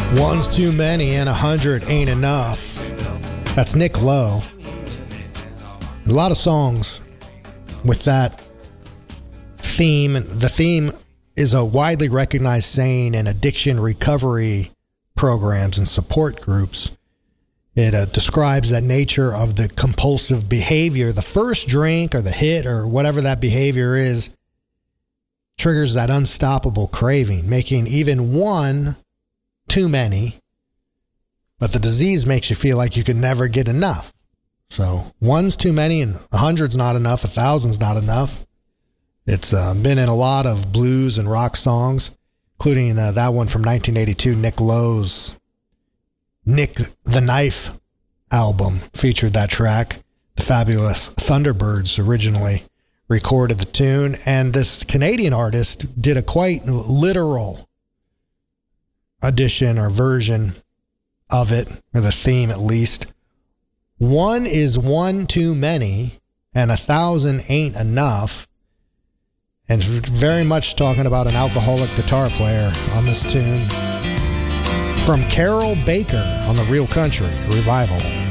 One's too many and 100 ain't enough. That's Nick Lowe. A lot of songs with that theme. The theme is a widely recognized saying in addiction recovery programs and support groups. It describes that nature of the compulsive behavior. The first drink or the hit or whatever that behavior is triggers that unstoppable craving, making even one too many. But the disease makes you feel like you can never get enough. So one's too many and 100's not enough, 1,000's not enough. It's been in a lot of blues and rock songs, including that one from 1982, Nick Lowe's Nick the Knife album featured that track. The Fabulous Thunderbirds originally recorded the tune, and this Canadian artist did a quite literal edition or version of it, or the theme at least. One is one too many, and 1,000 ain't enough. And very much talking about an alcoholic guitar player on this tune. From Carol Baker on the Real Country Revival.